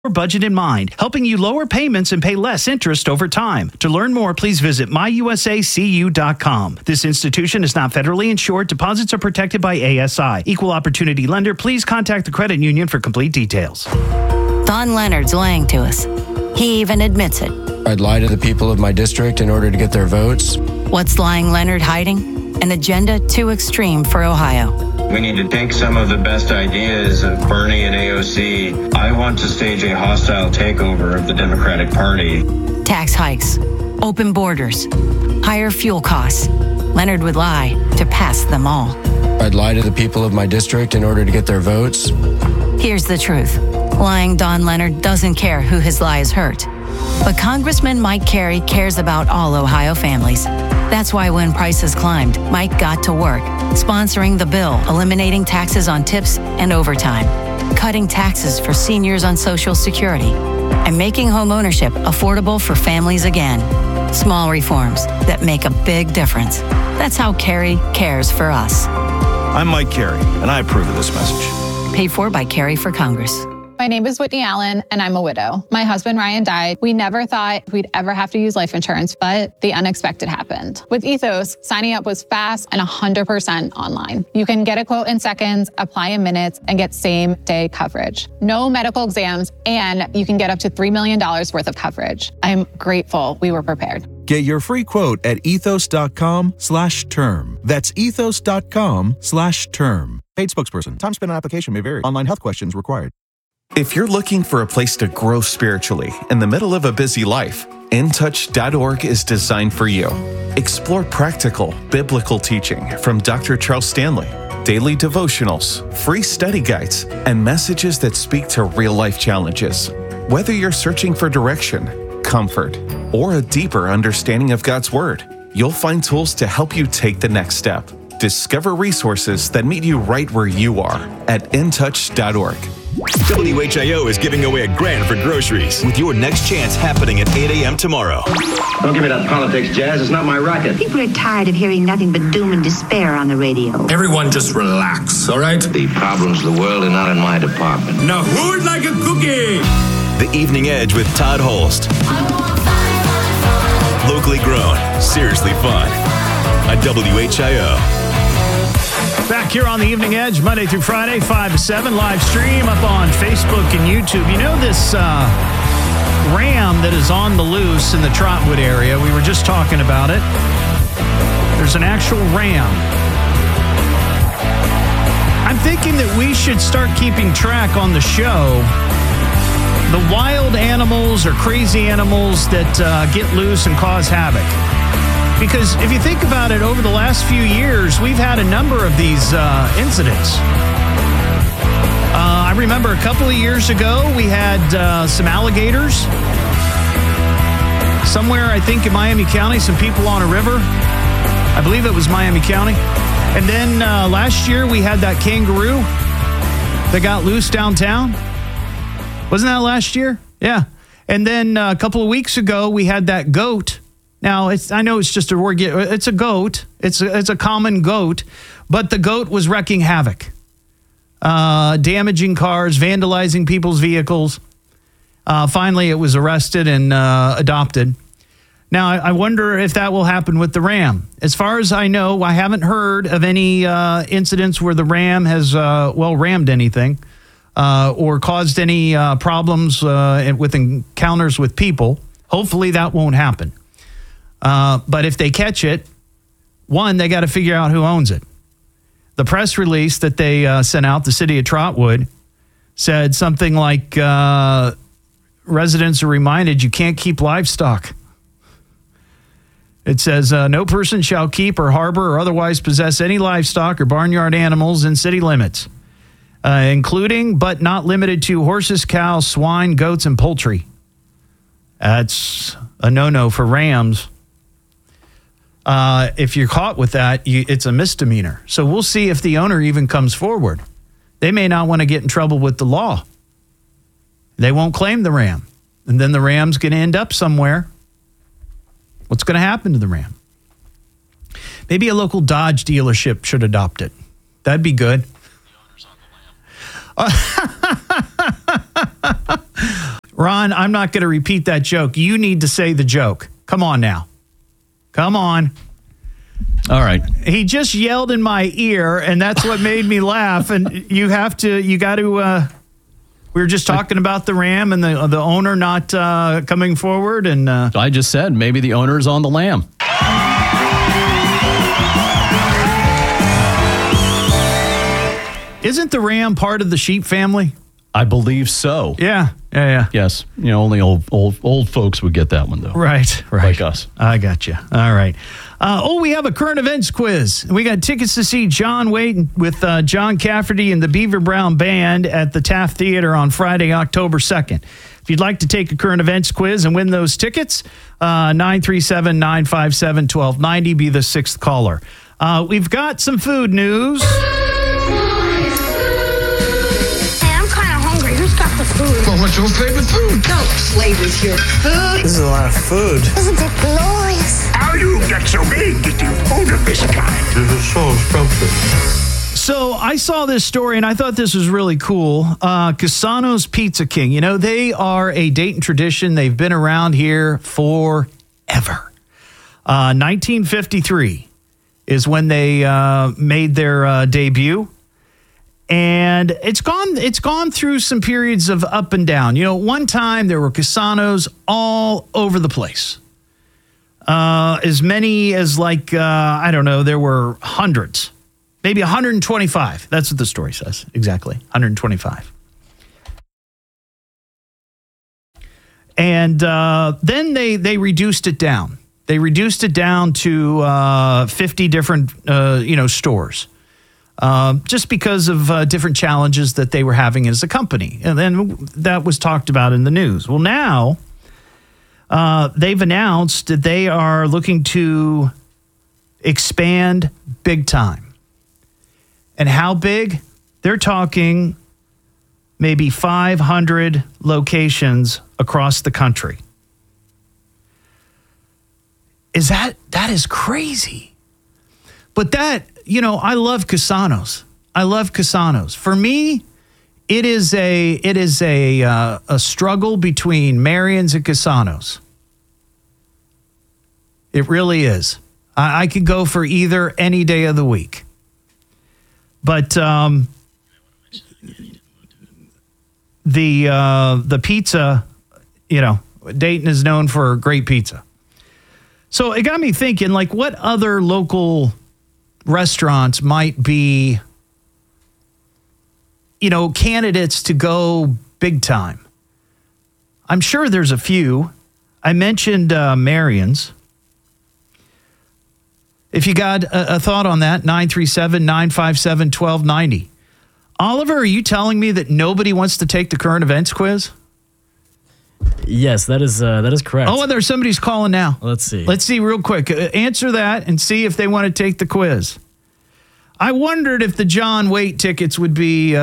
budget in mind, helping you lower payments and pay less interest over time. To learn more, please visit myusacu.com. This institution is not federally insured. Deposits are protected by ASI. Equal opportunity lender. Please contact the credit union for complete details. Don Leonard's lying to us. He even admits it. I'd lie to the people of my district in order to get their votes. What's lying Leonard hiding? An agenda too extreme for Ohio. We need to take some of the best ideas of Bernie and AOC. I want to stage a hostile takeover of the Democratic Party. Tax hikes, open borders, higher fuel costs. Leonard would lie to pass them all. I'd lie to the people of my district in order to get their votes. Here's the truth. Lying Don Leonard doesn't care who his lies hurt. But Congressman Mike Carey cares about all Ohio families. That's why when prices climbed, Mike got to work, sponsoring the bill, eliminating taxes on tips and overtime, cutting taxes for seniors on Social Security, and making home ownership affordable for families again. Small reforms that make a big difference. That's how Carey cares for us. I'm Mike Carey, and I approve of this message. Paid for by Carey for Congress. My name is Whitney Allen, and I'm a widow. My husband, Ryan, died. We never thought we'd ever have to use life insurance, but the unexpected happened. With Ethos, signing up was fast and 100% online. You can get a quote in seconds, apply in minutes, and get same-day coverage. No medical exams, and you can get up to $3 million worth of coverage. I'm grateful we were prepared. Get your free quote at ethos.com/term. That's ethos.com/term. Paid spokesperson. Time spent on application may vary. Online health questions required. If you're looking for a place to grow spiritually in the middle of a busy life, intouch.org is designed for you. Explore practical, biblical teaching from Dr. Charles Stanley, daily devotionals, free study guides, and messages that speak to real-life challenges. Whether you're searching for direction, comfort, or a deeper understanding of God's Word, you'll find tools to help you take the next step. Discover resources that meet you right where you are at intouch.org. WHIO is giving away $1,000 for groceries with your next chance happening at 8 a.m. tomorrow. Don't give me that politics, Jazz. It's not my racket. People are tired of hearing nothing but doom and despair on the radio. Everyone just relax, all right? The problems of the world are not in my department. Now who'd like a cookie? The Evening Edge with Todd Holst. Locally grown, seriously fun. On WHIO. Back here on the Evening Edge, Monday through Friday, 5 to 7, live stream up on Facebook and YouTube. You know this ram that is on the loose in the Trotwood area? We were just talking about it. There's an actual ram. I'm thinking that we should start keeping track on the show the wild animals or crazy animals that get loose and cause havoc. Because if you think about it, over the last few years, we've had a number of these incidents. I remember a couple of years ago, we had some alligators. Somewhere, I think, in Miami County, some people on a river. I believe it was Miami County. And then last year, we had that kangaroo that got loose downtown. Wasn't that last year? Yeah. And then a couple of weeks ago, we had that goat. Now, I know it's just a word. It's a goat. It's a common goat. But the goat was wrecking havoc. Damaging cars, vandalizing people's vehicles. Finally, it was arrested and adopted. Now, I wonder if that will happen with the ram. As far as I know, I haven't heard of any incidents where the ram has, rammed anything or caused any problems with encounters with people. Hopefully, that won't happen. But if they catch it, one, they got to figure out who owns it. The press release that they sent out, the city of Trotwood, said something like, residents are reminded you can't keep livestock. It says, no person shall keep or harbor or otherwise possess any livestock or barnyard animals in city limits, including but not limited to horses, cows, swine, goats, and poultry. That's a no-no for rams. If you're caught with that, it's a misdemeanor. So we'll see if the owner even comes forward. They may not want to get in trouble with the law. They won't claim the ram. And then the ram's going to end up somewhere. What's going to happen to the ram? Maybe a local Dodge dealership should adopt it. That'd be good. The owner's on the lam. Ron, I'm not going to repeat that joke. You need to say the joke. Come on now. Come on. All right. He just yelled in my ear, and that's what made me laugh. And you got to, we were just talking about the Ram and the owner not coming forward. And I just said maybe the owner's on the lamb. Isn't the Ram part of the sheep family? I believe so. Yeah. Yes. Only old folks would get that one, though. Right. Like us. I got you. All right. We have a current events quiz. We got tickets to see John Waite with John Cafferty and the Beaver Brown Band at the Taft Theater on Friday, October 2nd. If you'd like to take a current events quiz and win those tickets, 937-957-1290, be the sixth caller. We've got some food news. Well, what's your favorite food? Don't play with your food. This is a lot of food. Isn't it glorious? How you get so big getting food of this kind? This is so scrumptious. So I saw this story and I thought this was really cool. Cassano's Pizza King. They are a Dayton tradition. They've been around here forever. 1953 is when they made their debut. And it's gone through some periods of up and down. One time there were Cassanos all over the place. As many as there were hundreds. Maybe 125. That's what the story says. Exactly. 125. And then they reduced it down. They reduced it down to 50 different stores. Just because of different challenges that they were having as a company. And then that was talked about in the news. Well, now they've announced that they are looking to expand big time. And how big? They're talking maybe 500 locations across the country. That is crazy. But that, I love Cassano's. For me, it is a struggle between Marion's and Cassano's. It really is. I could go for either any day of the week. But the pizza, Dayton is known for great pizza. So it got me thinking, what other local restaurants might be, candidates to go big time. I'm sure there's a few. I mentioned Marion's. If you got a thought on that, 937-957-1290. Oliver, are you telling me that nobody wants to take the current events quiz? Yes, that is correct. Oh, and there's somebody's calling now. Let's see real quick. Answer that and see if they want to take the quiz. I wondered if the John Waite tickets would be,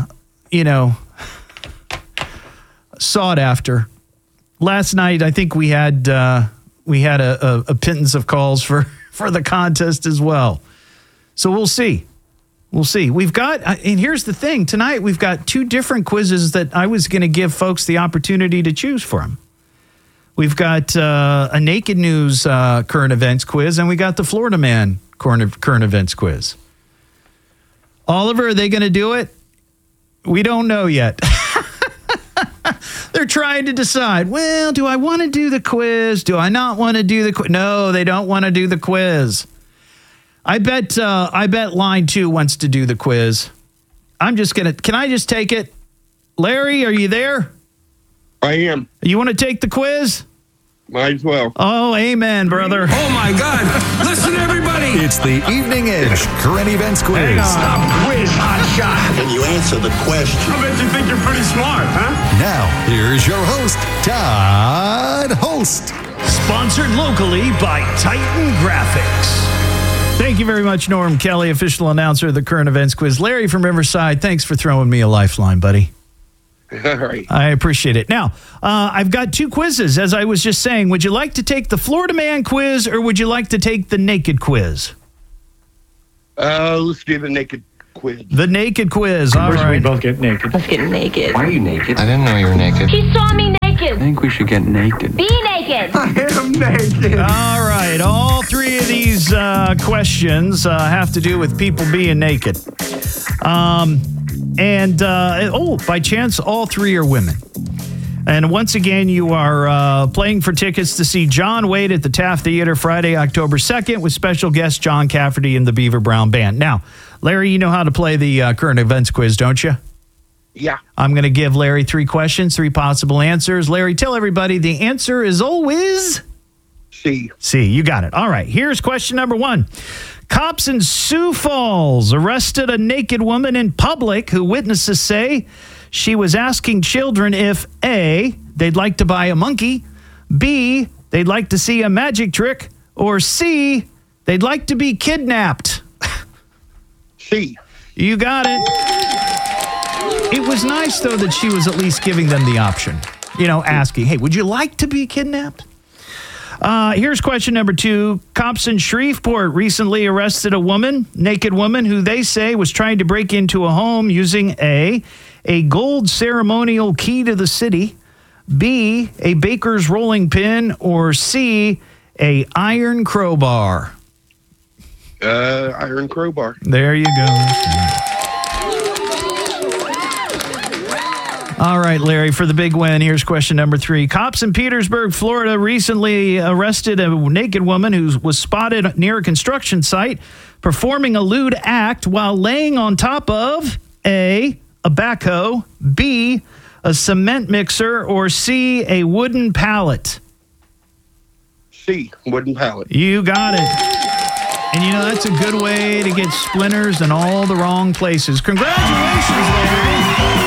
sought after. Last night, I think we had a pittance of calls for the contest as well. So we'll see. We've got, and here's the thing. Tonight, we've got two different quizzes that I was going to give folks the opportunity to choose from. We've got a Naked News current events quiz, and we got the Florida Man current events quiz. Oliver, are they going to do it? We don't know yet. They're trying to decide, well, do I want to do the quiz? Do I not want to do the quiz? No, they don't want to do the quiz. I bet line 2 wants to do the quiz. Can I just take it? Larry, are you there? I am. You want to take the quiz? Might as well. Oh, amen, brother. Oh, my God. Listen, everybody. It's the Evening Edge Current Events Quiz. Stop quiz, hotshot. Can you answer the question? I bet you think you're pretty smart, huh? Now, here's your host, Todd Holst. Sponsored locally by Titan Graphics. Thank you very much, Norm Kelly, official announcer of the current events quiz. Larry from Riverside, thanks for throwing me a lifeline, buddy. All right. I appreciate it. Now, I've got two quizzes, as I was just saying. Would you like to take the Florida Man quiz, or would you like to take the Naked quiz? Let's do the Naked quiz. The Naked quiz. All right. We both get naked. Let's get naked. Why are you naked? I didn't know you were naked. He saw me naked. think we should get naked. Be naked. I am naked. All right. All three of these questions have to do with people being naked. By chance, all three are women. And once again, you are playing for tickets to see John Wade at the Taft Theater Friday, October 2nd with special guest John Cafferty and the Beaver Brown Band. Now, Larry, you know how to play the current events quiz, don't you? Yeah. I'm going to give Larry 3 questions, 3 possible answers. Larry, tell everybody the answer is always... C. C, you got it. All right, here's question number 1. Cops in Sioux Falls arrested a naked woman in public who witnesses say she was asking children if A, they'd like to buy a monkey, B, they'd like to see a magic trick, or C, they'd like to be kidnapped. C. You got it. It was nice, though, that she was at least giving them the option. Asking, hey, would you like to be kidnapped? Here's question number 2. Cops in Shreveport recently arrested a naked woman, who they say was trying to break into a home using A, gold ceremonial key to the city, B, a baker's rolling pin, or C, a iron crowbar. Iron crowbar. There you go. All right, Larry, for the big win, here's question number 3. Cops in Petersburg, Florida, recently arrested a naked woman who was spotted near a construction site performing a lewd act while laying on top of A, a backhoe, B, a cement mixer, or C, a wooden pallet. C, wooden pallet. You got it. And that's a good way to get splinters in all the wrong places. Congratulations, Larry.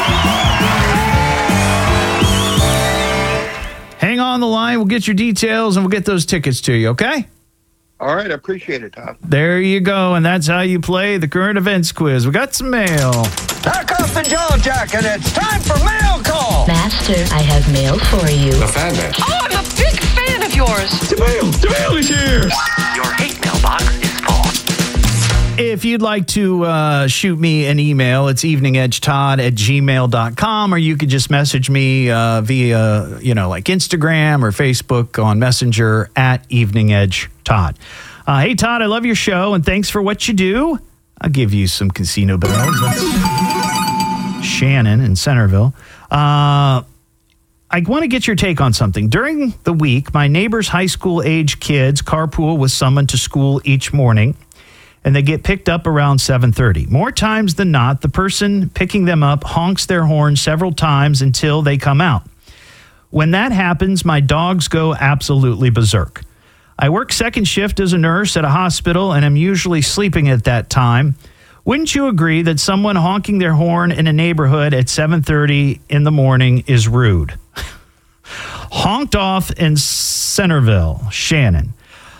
Hang on the line. We'll get your details and we'll get those tickets to you, okay? All right. I appreciate it, Todd. There you go. And that's how you play the current events quiz. We got some mail. Pack up the jaw jacket. It's time for mail call. Master, I have mail for you. The fan man. Oh, I'm a big fan of yours. The mail is here. Your hate mailbox is full. If you'd like to shoot me an email, it's eveningedgetodd@gmail.com, or you could just message me via, like Instagram or Facebook on Messenger at eveningedgetodd. Hey, Todd, I love your show, and thanks for what you do. I'll give you some casino bells. That's Shannon in Centerville. I want to get your take on something. During the week, my neighbor's high school age kids carpool with someone to school each morning, and they get picked up around 7:30. More times than not, the person picking them up honks their horn several times until they come out. When that happens, my dogs go absolutely berserk. I work second shift as a nurse at a hospital, and I'm usually sleeping at that time. Wouldn't you agree that someone honking their horn in a neighborhood at 7:30 in the morning is rude? Honked off in Centerville, Shannon.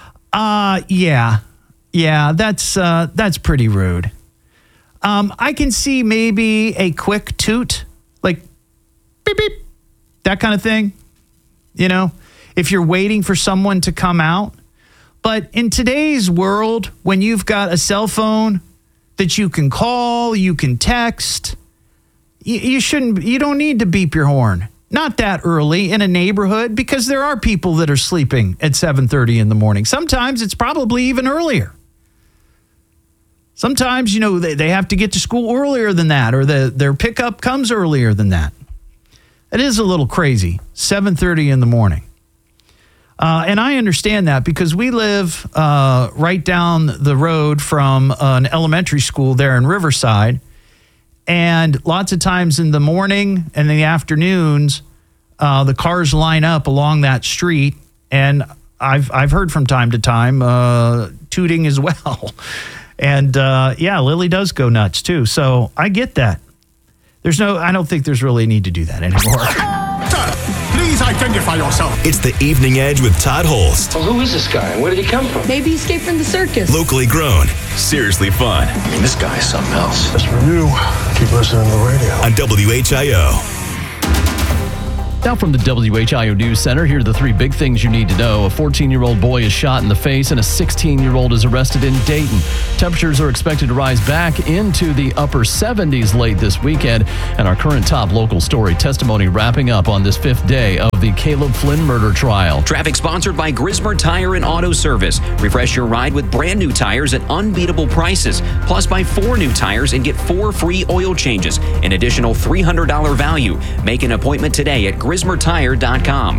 Yeah, that's pretty rude. I can see maybe a quick toot, like beep, beep, that kind of thing, if you're waiting for someone to come out. But in today's world, when you've got a cell phone that you can call, you can text, you don't need to beep your horn. Not that early in a neighborhood, because there are people that are sleeping at 7:30 in the morning. Sometimes it's probably even earlier. Sometimes, they have to get to school earlier than that, or their pickup comes earlier than that. It is a little crazy, 7:30 in the morning. And I understand that because we live right down the road from an elementary school there in Riverside. And lots of times in the morning and in the afternoons, the cars line up along that street. And I've heard from time to time tooting as well. And Lily does go nuts too. So I get that. I don't think there's really a need to do that anymore. Please identify yourself. It's the Evening Edge with Todd Holst. Well, who is this guy and where did he come from? Maybe he escaped from the circus. Locally grown, seriously fun. I mean, this guy is something else. That's for you. Keep listening to the radio. On WHIO. Now from the WHIO News Center, here are the 3 big things you need to know. A 14-year-old boy is shot in the face and a 16-year-old is arrested in Dayton. Temperatures are expected to rise back into the upper 70s late this weekend. And our current top local story, testimony wrapping up on this 5th day of of the Caleb Flynn murder trial. Traffic sponsored by Grismer Tire and Auto Service. Refresh your ride with brand new tires at unbeatable prices. Plus, buy 4 new tires and get 4 free oil changes. An additional $300 value. Make an appointment today at GrismerTire.com.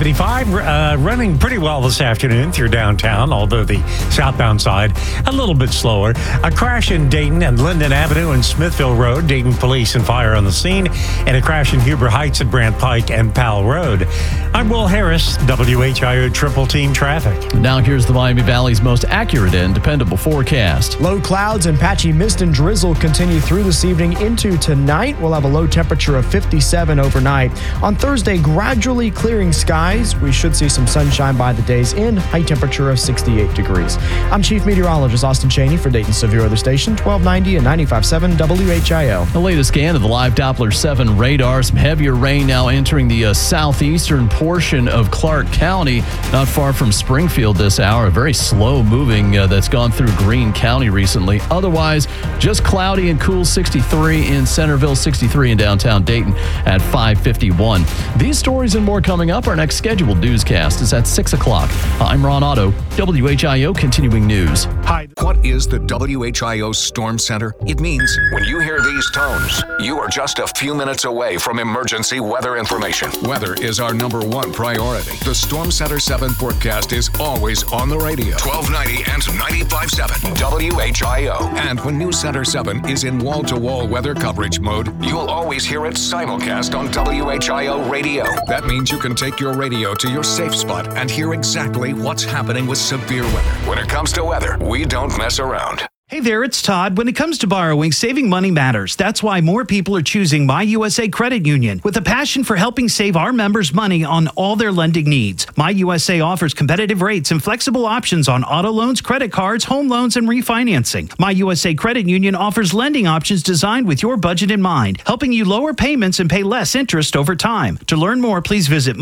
I-75 running pretty well this afternoon through downtown, although the southbound side a little bit slower. A crash in Dayton and Linden Avenue and Smithville Road. Dayton police and fire on the scene. And a crash in Huber Heights at Brant Pike and Powell Road. I'm Will Harris, WHIO Triple Team Traffic. Now here's the Miami Valley's most accurate and dependable forecast. Low clouds and patchy mist and drizzle continue through this evening into tonight. We'll have a low temperature of 57 overnight. On Thursday, gradually clearing skies. We should see some sunshine by the day's end. High temperature of 68 degrees. I'm Chief Meteorologist Austin Cheney for Dayton Severe Weather Station, 1290 and 95.7 WHIO. The latest scan of the live Doppler 7 radar. Some heavier rain now entering the southeastern portion of Clark County, not far from Springfield this hour. A very slow moving that's gone through Greene County recently. Otherwise, just cloudy and cool, 63 in Centerville, 63 in downtown Dayton at 5:51. These stories and more coming up. Our next scheduled newscast is at 6 o'clock. I'm Ron Otto, WHIO Continuing News. Hi. What is the WHIO Storm Center? It means when you hear these tones, you are just a few minutes away from emergency weather information. Weather is our #1 priority. The Storm Center 7 forecast is always on the radio. 1290 and 95.7 WHIO. And when News Center 7 is in wall-to-wall weather coverage mode, you'll always hear it simulcast on WHIO radio. That means you can take your radio to your safe spot and hear exactly what's happening with severe weather. When it comes to weather, we don't mess around. Hey there, it's Todd. When it comes to borrowing, saving money matters. That's why more people are choosing My USA Credit Union with a passion for helping save our members money on all their lending needs. My USA offers competitive rates and flexible options on auto loans, credit cards, home loans, and refinancing. My USA Credit Union offers lending options designed with your budget in mind, helping you lower payments and pay less interest over time. To learn more, please visit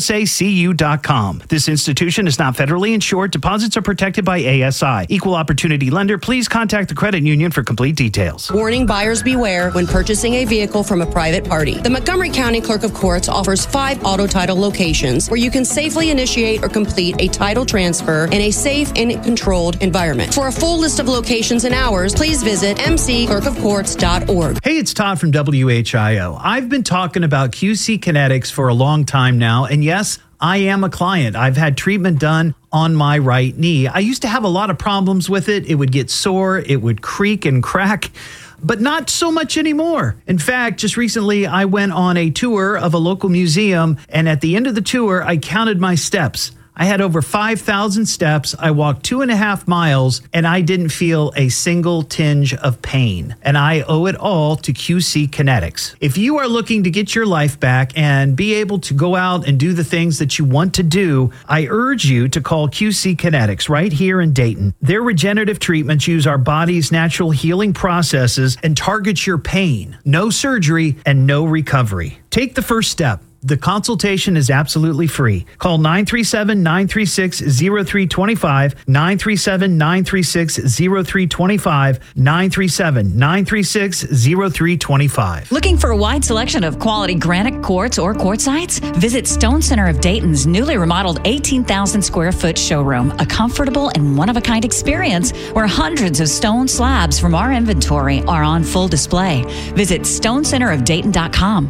myusacu.com. This institution is not federally insured. Deposits are protected by ASI. Equal opportunity lender. Please contact the credit union for complete details. Warning: buyers beware when purchasing a vehicle from a private party. The Montgomery County Clerk of Courts offers 5 auto title locations where you can safely initiate or complete a title transfer in a safe and controlled environment. For a full list of locations and hours, please visit mcclerkofcourts.org. Hey, it's Todd from WHIO. I've been talking about QC Kinetics for a long time now, and yes, I am a client. I've had treatment done on my right knee. I used to have a lot of problems with it. It would get sore, it would creak and crack, but not so much anymore. In fact, just recently I went on a tour of a local museum, and at the end of the tour, I counted my steps. I had over 5,000 steps. I walked 2.5 miles, and I didn't feel a single tinge of pain. And I owe it all to QC Kinetics. If you are looking to get your life back and be able to go out and do the things that you want to do, I urge you to call QC Kinetics right here in Dayton. Their regenerative treatments use our body's natural healing processes and target your pain. No surgery and no recovery. Take the first step. The consultation is absolutely free. Call 937-936-0325, 937-936-0325, 937-936-0325. Looking for a wide selection of quality granite quartz or quartzites? Visit Stone Center of Dayton's newly remodeled 18,000 square foot showroom, a comfortable and one-of-a-kind experience where hundreds of stone slabs from our inventory are on full display. Visit stonecenterofdayton.com.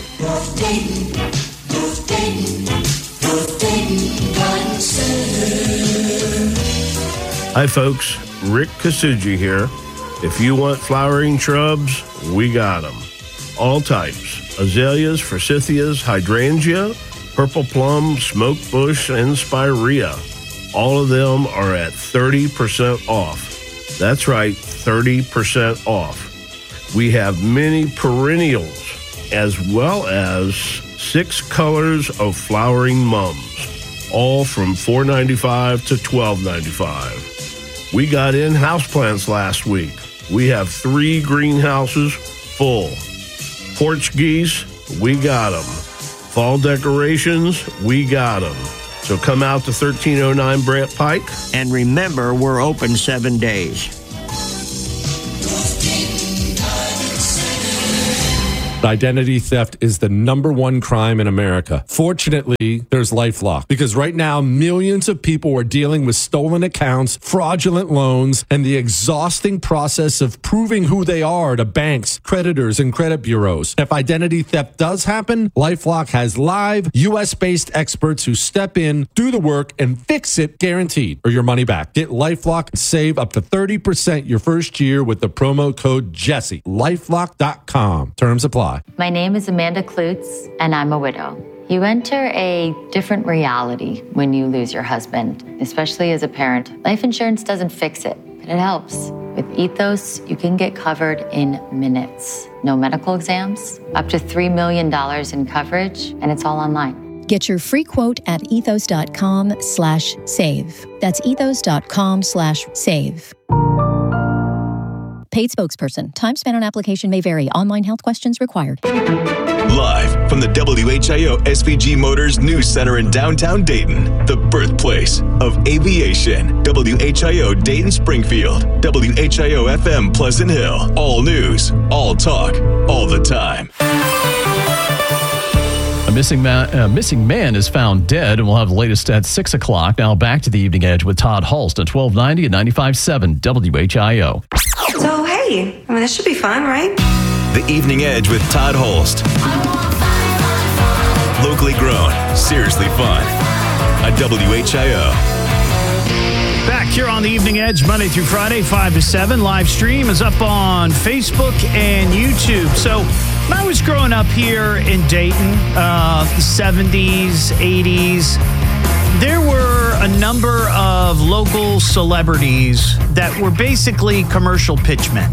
Hi folks, Rick Kasuji here. If you want flowering shrubs, we got them. All types: azaleas, forsythias, hydrangea, purple plum, smoke bush, and spirea. All of them are at 30% off. That's right, 30% off. We have many perennials, as well as 6 colors of flowering mums, all from $4.95 to $12.95. We got in houseplants last week. We have 3 greenhouses full. Porch geese, we got them. Fall decorations, we got them. So come out to 1309 Brant Pike. And remember, we're open 7 days. Identity theft is the number one crime in America. Fortunately, there's LifeLock, because right now, millions of people are dealing with stolen accounts, fraudulent loans, and the exhausting process of proving who they are to banks, creditors, and credit bureaus. If identity theft does happen, LifeLock has live, U.S.-based experts who step in, do the work, and fix it, guaranteed, or your money back. Get LifeLock and save up to 30% your first year with the promo code Jesse. LifeLock.com. Terms apply. My name is Amanda Klutz, and I'm a widow. You enter a different reality when you lose your husband, especially as a parent. Life insurance doesn't fix it, but it helps. With Ethos, you can get covered in minutes. No medical exams, up to $3 million in coverage, and it's all online. Get your free quote at ethos.com/save. That's ethos.com/save. Paid spokesperson. Time spent on application may vary. Online health questions required. Live from the WHIO SVG Motors News Center in downtown Dayton, the birthplace of aviation. WHIO Dayton Springfield, WHIO FM Pleasant Hill. All news, all talk, all the time. A missing man is found dead, and we'll have the latest at 6 o'clock. Now back to the Evening Edge with Todd Hulst at 1290 and 95.7 WHIO. So, hey, I mean, this should be fun, right? The Evening Edge with Todd Hulst. Locally grown, seriously fun. On WHIO. Back here on the Evening Edge, Monday through Friday, 5 to 7. Live stream is up on Facebook and YouTube. So when I was growing up here in Dayton, the 70s, 80s, there were a number of local celebrities that were basically commercial pitchmen.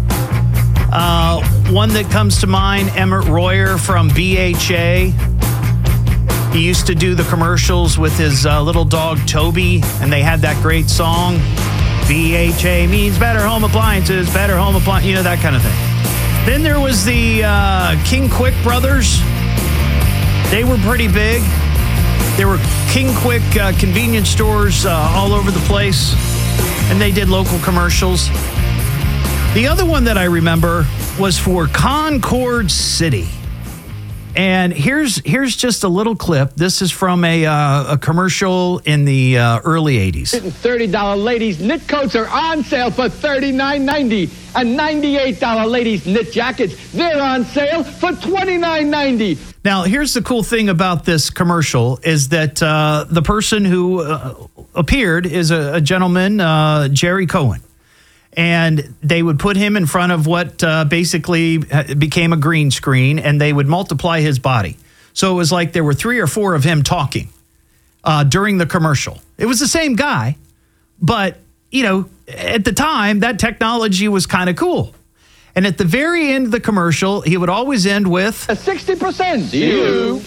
One that comes to mind, Emmett Royer from BHA. He used to do the commercials with his little dog, Toby, and they had that great song, BHA means better home appliances, that kind of thing. Then there was the King Quick brothers. They were pretty big. There were King Quick convenience stores all over the place, and they did local commercials. The other one that I remember was for Concord City. And here's just a little clip. This is from a commercial in the early 80s. $30 ladies knit coats are on sale for $39.90. And $98 ladies knit jackets, they're on sale for $29.90. Now, here's the cool thing about this commercial is that the person who appeared is a gentleman, Jerry Cohen. And they would put him in front of what basically became a green screen, and they would multiply his body. So it was like there were 3 or 4 of him talking during the commercial. It was the same guy, but, you know, at the time, that technology was kind of cool. And at the very end of the commercial, he would always end with... 60%. See you,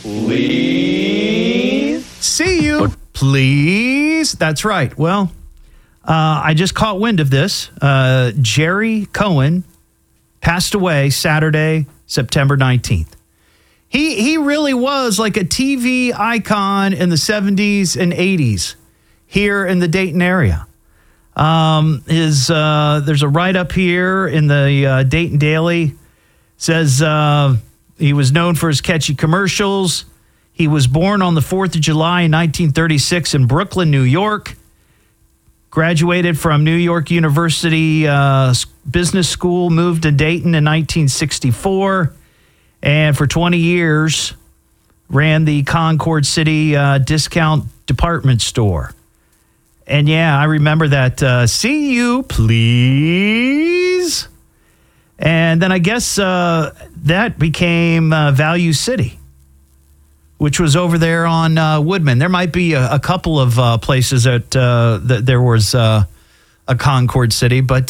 please. See you, please. That's right. Well... I just caught wind of this. Jerry Cohen passed away Saturday, September 19th. He really was like a TV icon in the 70s and 80s here in the Dayton area. There's a write-up here in the Dayton Daily. Says he was known for his catchy commercials. He was born on the 4th of July in 1936 in Brooklyn, New York. Graduated from New York University Business School, moved to Dayton in 1964, and for 20 years ran the Concord City discount department store. And yeah, I remember that. See you, please. And then I guess that became Value City, which was over there on Woodman. There might be a couple of places that there was a Concord City, but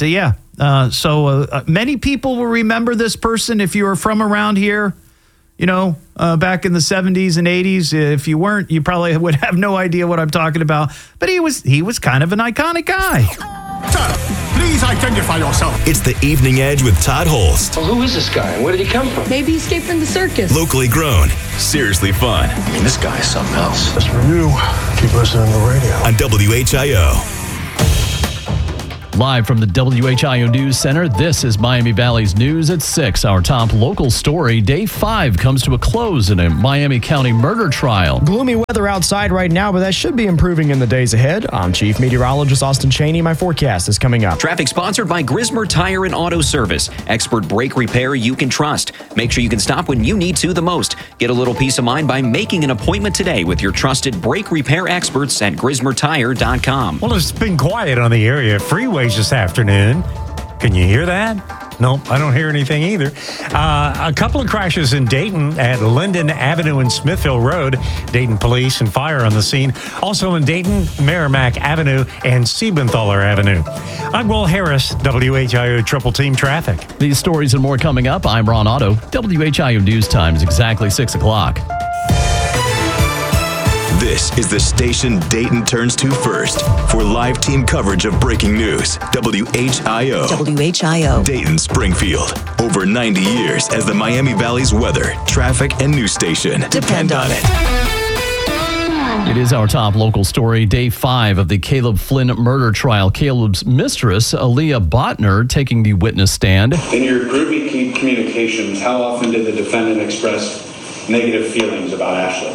so many people will remember this person if you were from around here, you know, back in the 70s and 80s. If you weren't, you probably would have no idea what I'm talking about. But he was kind of an iconic guy. Sir, please identify yourself. It's the Evening Edge with Todd Holst. Well, who is this guy and where did he come from? Maybe he escaped from the circus. Locally grown, seriously fun. I mean, this guy is something else. Just for you, keep listening to the radio. On WHIO. Live from the WHIO News Center, this is Miami Valley's News at 6. Our top local story, Day 5 comes to a close in a Miami County murder trial. Gloomy weather outside right now, but that should be improving in the days ahead. I'm Chief Meteorologist Austin Cheney. My forecast is coming up. Traffic sponsored by Grismer Tire and Auto Service. Expert brake repair you can trust. Make sure you can stop when you need to the most. Get a little peace of mind by making an appointment today with your trusted brake repair experts at GrismerTire.com. Well, it's been quiet on the area freeways this afternoon. Can you hear that? Nope, I don't hear anything either. A couple of crashes in Dayton at Linden Avenue and Smithville Road. Dayton police and fire on the scene. Also in Dayton, Merrimack Avenue and Siebenthaler Avenue. I'm Will Harris, WHIO Triple Team Traffic. These stories and more coming up. I'm Ron Otto. WHIO News Time is exactly 6 o'clock. This is the station Dayton turns to first for live team coverage of breaking news. WHIO. WHIO. Dayton Springfield. Over 90 years as the Miami Valley's weather, traffic, and news station. Depend on it. It is our top local story, Day 5 of the Caleb Flynn murder trial. Caleb's mistress, Aaliyah Botner, taking the witness stand. In your group communications, how often did the defendant express negative feelings about Ashley?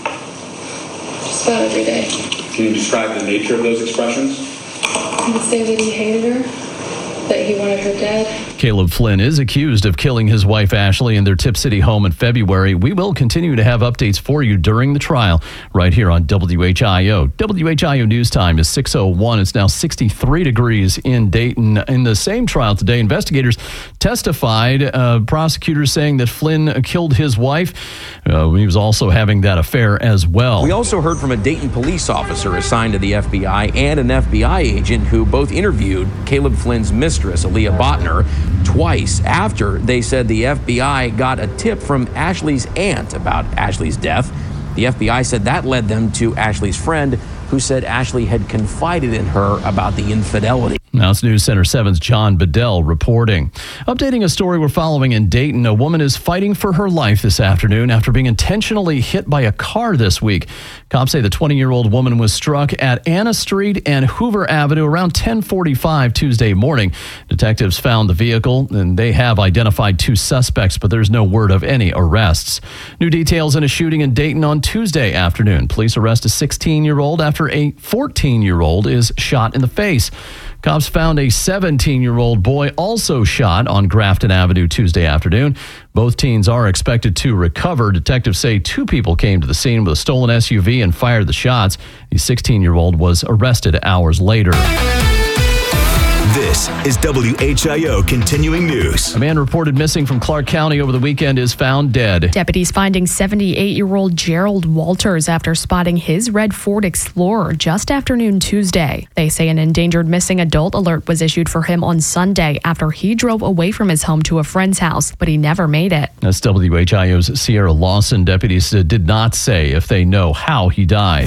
Just about every day. Can you describe the nature of those expressions? I would say that he hated her, that he wanted her dead. Caleb Flynn is accused of killing his wife Ashley in their Tip City home in February. We will continue to have updates for you during the trial right here on WHIO. WHIO News Time is 6:01. It's now 63 degrees in Dayton. In the same trial today, investigators testified, prosecutors saying that Flynn killed his wife. He was also having that affair as well. We also heard from a Dayton police officer assigned to the FBI and an FBI agent who both interviewed Caleb Flynn's mistress, Aaliyah Botner, twice after they said the FBI got a tip from Ashley's aunt about Ashley's death. The FBI said that led them to Ashley's friend, who said Ashley had confided in her about the infidelity. Now it's News Center 7's John Bedell reporting. Updating a story we're following in Dayton, a woman is fighting for her life this afternoon after being intentionally hit by a car this week. Cops say the 20-year-old woman was struck at Anna Street and Hoover Avenue around 10:45 Tuesday morning. Detectives found the vehicle and they have identified 2 suspects, but there's no word of any arrests. New details in a shooting in Dayton on Tuesday afternoon. Police arrest a 16-year-old after a 14-year-old is shot in the face. Cops found a 17-year-old boy also shot on Grafton Avenue Tuesday afternoon. Both teens are expected to recover. Detectives say 2 people came to the scene with a stolen SUV and fired the shots. The 16-year-old was arrested hours later. This is WHIO Continuing News. A man reported missing from Clark County over the weekend is found dead. Deputies finding 78-year-old Gerald Walters after spotting his red Ford Explorer just after noon Tuesday. They say an endangered missing adult alert was issued for him on Sunday after he drove away from his home to a friend's house, but he never made it. That's WHIO's Sierra Lawson. Deputies did not say if they know how he died.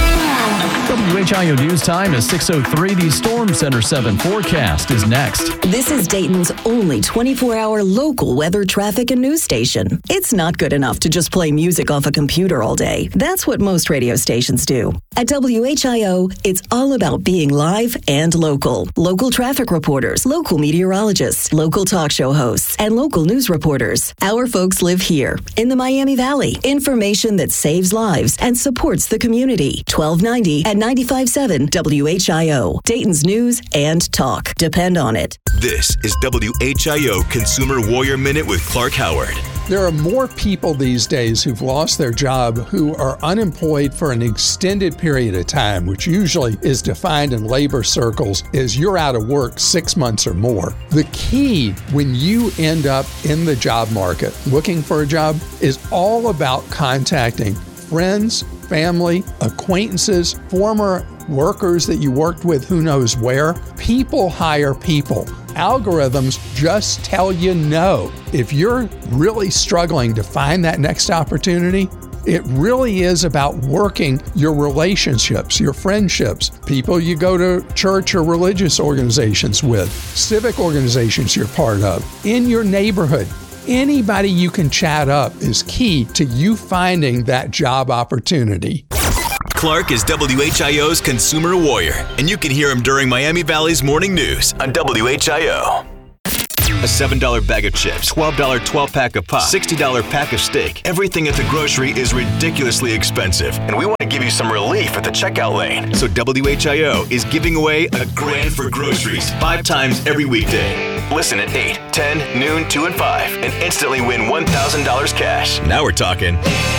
WHIO News Time is 6:03. The Storm Center 7 forecast is next. This is Dayton's only 24-hour local weather, traffic, and news station. It's not good enough to just play music off a computer all day. That's what most radio stations do. At WHIO, it's all about being live and local. Local traffic reporters, local meteorologists, local talk show hosts, and local news reporters. Our folks live here in the Miami Valley. Information that saves lives and supports the community. 1290 and 95.7 WHIO. Dayton's news and talk. Depend on it. This is WHIO Consumer Warrior Minute with Clark Howard. There are more people these days who've lost their job who are unemployed for an extended period of time, which usually is defined in labor circles as you're out of work 6 months or more. The key when you end up in the job market looking for a job is all about contacting friends, family, acquaintances, former workers that you worked with who knows where. People hire people. Algorithms just tell you no. If you're really struggling to find that next opportunity, it really is about working your relationships, your friendships, people you go to church or religious organizations with, civic organizations you're part of, in your neighborhood. Anybody you can chat up is key to you finding that job opportunity. Clark is WHIO's consumer warrior, and you can hear him during Miami Valley's morning news on WHIO. A $7 bag of chips, $12 12-pack of pop, $60 pack of steak. Everything at the grocery is ridiculously expensive, and we want to give you some relief at the checkout lane. So WHIO is giving away a grand for groceries 5 times every weekday. Listen at 8, 10, noon, 2, and 5, and instantly win $1,000 cash. Now we're talking.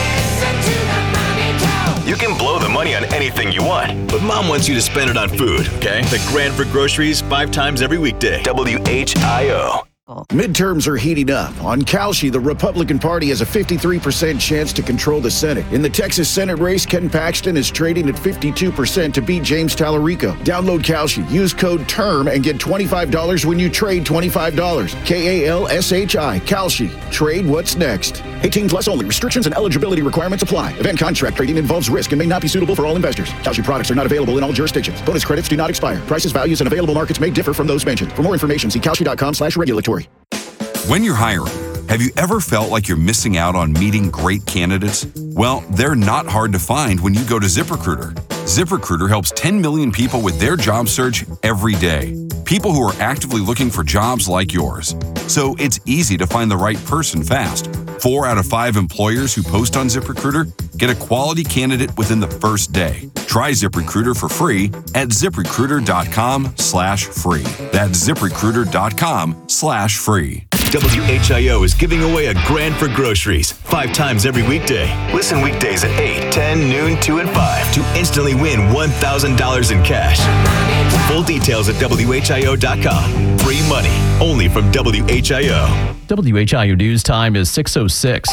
You can blow the money on anything you want, but Mom wants you to spend it on food, okay? The grand for groceries 5 times every weekday. WHIO. Midterms are heating up. On Kalshi, the Republican Party has a 53% chance to control the Senate. In the Texas Senate race, Ken Paxton is trading at 52% to beat James Tallarico. Download Kalshi, use code TERM, and get $25 when you trade $25. KALSHI, Kalshi. Trade what's next. 18 plus only. Restrictions and eligibility requirements apply. Event contract trading involves risk and may not be suitable for all investors. Kalshi products are not available in all jurisdictions. Bonus credits do not expire. Prices, values, and available markets may differ from those mentioned. For more information, see kalshi.com/regulatory. When you're hiring, have you ever felt like you're missing out on meeting great candidates? Well, they're not hard to find when you go to ZipRecruiter. ZipRecruiter helps 10 million people with their job search every day. People who are actively looking for jobs like yours. So it's easy to find the right person fast. 4 out of 5 employers who post on ZipRecruiter get a quality candidate within the first day. Try ZipRecruiter for free at ZipRecruiter.com/free. That's ZipRecruiter.com/free. WHIO is giving away a grand for groceries 5 times every weekday. Listen weekdays at 8, 10, noon, 2, and 5 to instantly win $1,000 in cash. Full details at WHIO.com. Free money only from WHIO. WHIO News Time is 6:06.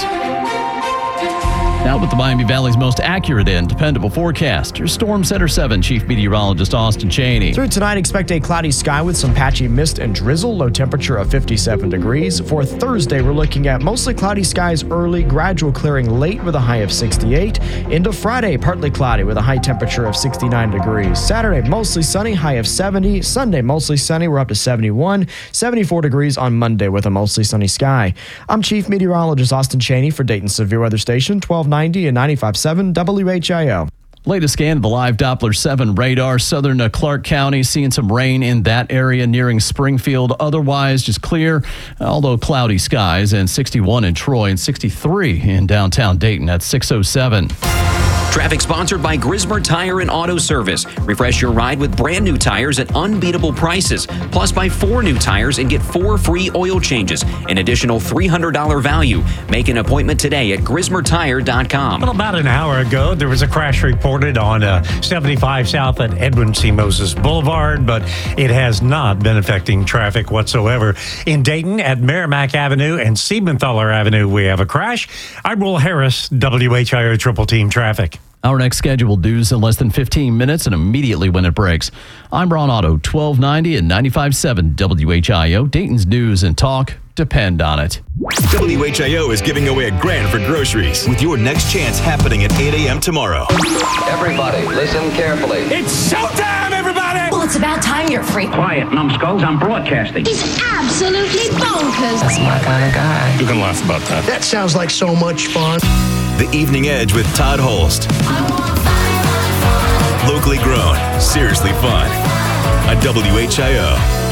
Now with the Miami Valley's most accurate and dependable forecast, your Storm Center 7 Chief Meteorologist Austin Chaney. Through tonight, expect a cloudy sky with some patchy mist and drizzle, low temperature of 57 degrees. For Thursday, we're looking at mostly cloudy skies early, gradual clearing late with a high of 68. Into Friday, partly cloudy with a high temperature of 69 degrees. Saturday, mostly sunny, high of 70. Sunday, mostly sunny, we're up to 71. 74 degrees on Monday with a mostly sunny sky. I'm Chief Meteorologist Austin Chaney for Dayton Severe Weather Station, 1290 and 95.7 WHIO. Latest scan of the live Doppler 7 radar. Southern Clark County seeing some rain in that area nearing Springfield. Otherwise, just clear, although cloudy skies, and 61 in Troy and 63 in downtown Dayton at 6:07. Traffic sponsored by Grismer Tire and Auto Service. Refresh your ride with brand new tires at unbeatable prices. Plus, buy 4 new tires and get 4 free oil changes. An additional $300 value. Make an appointment today at GrismerTire.com. Well, about an hour ago, there was a crash reported on 75 South at Edwin C. Moses Boulevard, but it has not been affecting traffic whatsoever. In Dayton, at Merrimack Avenue and Siebenthaler Avenue, we have a crash. I'm Will Harris, WHIO Triple Team Traffic. Our next scheduled news in less than 15 minutes and immediately when it breaks. I'm Ron Otto, 1290 and 95.7 WHIO. Dayton's news and talk depend on it. WHIO is giving away a grand for groceries with your next chance happening at 8 a.m. tomorrow. Everybody, listen carefully. It's showtime, everybody! Well, it's about time you're free. Quiet, numbskulls. I'm broadcasting. He's absolutely bonkers. That's my kind of guy. You can laugh about that. That sounds like so much fun. The Evening Edge with Todd Holst. Locally grown, seriously fun. On WHIO.